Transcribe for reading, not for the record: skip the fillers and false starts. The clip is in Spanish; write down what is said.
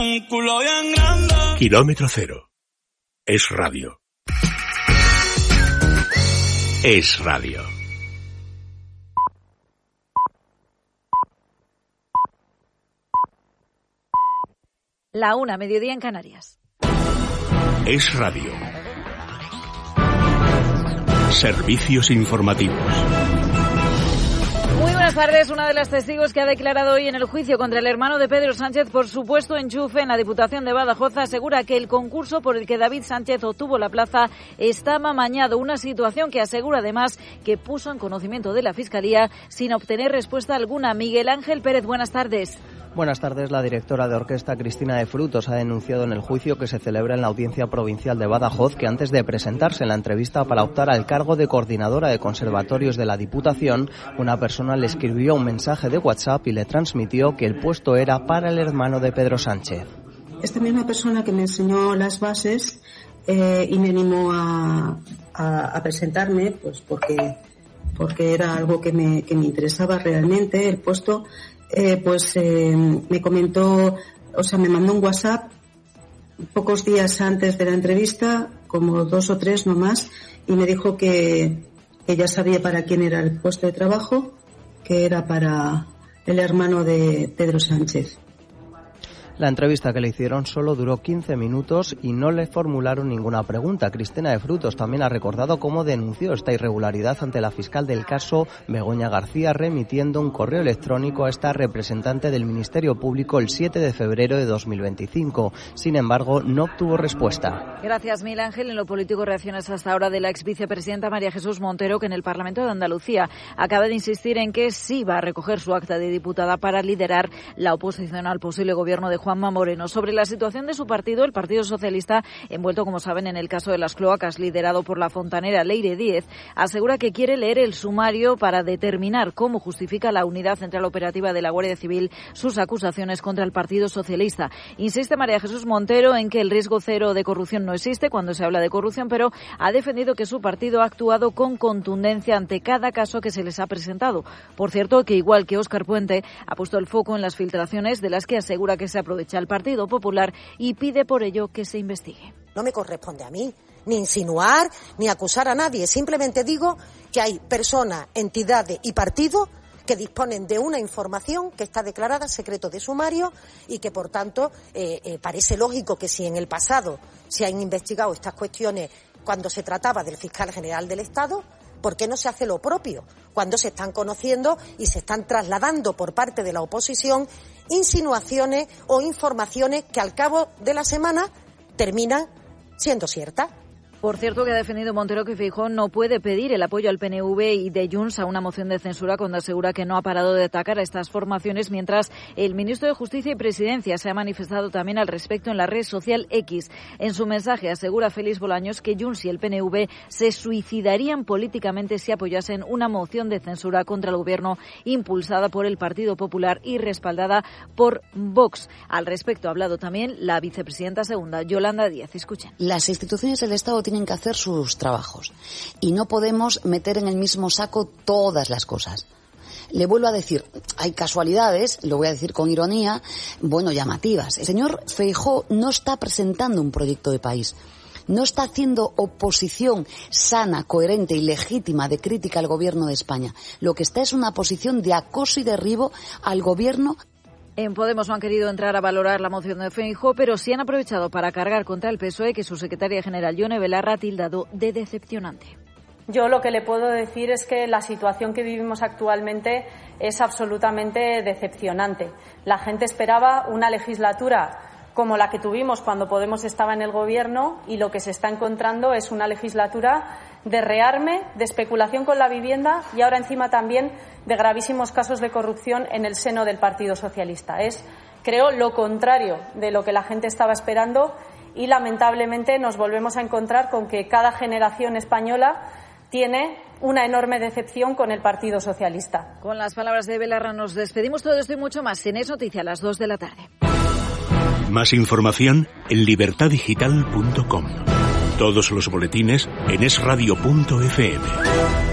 Un culo bien grande. Kilómetro Cero. Es radio. Es radio. La 1, mediodía en Canarias. Es radio. Servicios informativos. Muy buenas tardes. Una de las testigos que ha declarado hoy en el juicio contra el hermano de Pedro Sánchez por supuesto enchufe en la Diputación de Badajoz asegura que el concurso por el que David Sánchez obtuvo la plaza estaba amañado. Una situación que asegura además que puso en conocimiento de la Fiscalía sin obtener respuesta alguna. Miguel Ángel Pérez, buenas tardes. Buenas tardes. La directora de orquesta Cristina de Frutos ha denunciado en el juicio que se celebra en la Audiencia Provincial de Badajoz que antes de presentarse en la entrevista para optar al cargo de coordinadora de conservatorios de la Diputación, una persona le escribió un mensaje de WhatsApp y le transmitió que el puesto era para el hermano de Pedro Sánchez. Esta misma persona que me enseñó las bases y me animó a presentarme, pues porque era algo que me interesaba realmente el puesto. Me comentó, me mandó un WhatsApp pocos días antes de la entrevista, como 2 o 3 no más, y me dijo que ya sabía para quién era el puesto de trabajo, que era para el hermano de Pedro Sánchez. La entrevista que le hicieron solo duró 15 minutos y no le formularon ninguna pregunta. Cristina de Frutos también ha recordado cómo denunció esta irregularidad ante la fiscal del caso, Begoña García, remitiendo un correo electrónico a esta representante del Ministerio Público el 7 de febrero de 2025. Sin embargo, no obtuvo respuesta. Gracias, Miguel Ángel. En lo político, reacciones hasta ahora de la ex vicepresidenta María Jesús Montero, que en el Parlamento de Andalucía acaba de insistir en que sí va a recoger su acta de diputada para liderar la oposición al posible gobierno de Juanma Moreno. Sobre la situación de su partido, el Partido Socialista, envuelto, como saben, en el caso de las cloacas, liderado por la fontanera Leire Díez, asegura que quiere leer el sumario para determinar cómo justifica la Unidad Central Operativa de la Guardia Civil sus acusaciones contra el Partido Socialista. Insiste María Jesús Montero en que el riesgo cero de corrupción no existe cuando se habla de corrupción, pero ha defendido que su partido ha actuado con contundencia ante cada caso que se les ha presentado. Por cierto, que igual que Óscar Puente, ha puesto el foco en las filtraciones de las que asegura que se aprovecha el Partido Popular y pide por ello que se investigue. No me corresponde a mí ni insinuar ni acusar a nadie. Simplemente digo que hay personas, entidades y partidos que disponen de una información que está declarada secreto de sumario y que, por tanto, parece lógico que si en el pasado se han investigado estas cuestiones cuando se trataba del fiscal general del Estado, ¿por qué no se hace lo propio cuando se están conociendo y se están trasladando por parte de la oposición insinuaciones o informaciones que al cabo de la semana terminan siendo ciertas? Por cierto, que ha defendido Montero que Feijóo no puede pedir el apoyo al PNV y de Junts a una moción de censura cuando asegura que no ha parado de atacar a estas formaciones, mientras el ministro de Justicia y Presidencia se ha manifestado también al respecto en la red social X. En su mensaje asegura Félix Bolaños que Junts y el PNV se suicidarían políticamente si apoyasen una moción de censura contra el gobierno impulsada por el Partido Popular y respaldada por Vox. Al respecto ha hablado también la vicepresidenta segunda, Yolanda Díaz. Escuchen. Las instituciones del Estado tienen que hacer sus trabajos y no podemos meter en el mismo saco todas las cosas. Le vuelvo a decir, hay casualidades, lo voy a decir con ironía, llamativas. El señor Feijóo no está presentando un proyecto de país, no está haciendo oposición sana, coherente y legítima de crítica al gobierno de España. Lo que está es una posición de acoso y derribo al gobierno. En Podemos no han querido entrar a valorar la moción de Feijóo, pero sí han aprovechado para cargar contra el PSOE, que su secretaria general, Yone Belarra, ha tildado de decepcionante. Yo lo que le puedo decir es que la situación que vivimos actualmente es absolutamente decepcionante. La gente esperaba una legislatura como la que tuvimos cuando Podemos estaba en el gobierno y lo que se está encontrando es una legislatura de rearme, de especulación con la vivienda y ahora encima también de gravísimos casos de corrupción en el seno del Partido Socialista. Es, creo, lo contrario de lo que la gente estaba esperando y lamentablemente nos volvemos a encontrar con que cada generación española tiene una enorme decepción con el Partido Socialista. Con las palabras de Belarra nos despedimos. Todo esto y mucho más en Es Noticia a las 2 de la tarde. Más información en libertadigital.com. Todos los boletines en esradio.fm.